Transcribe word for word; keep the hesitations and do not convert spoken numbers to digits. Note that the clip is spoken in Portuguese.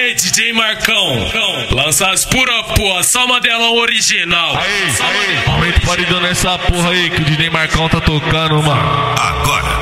Aê, D J Marcão, lança as pura porra, só modelão original. Aí, aí, aumenta o paredão nessa porra aí que o D J Marcão tá tocando, mano. Agora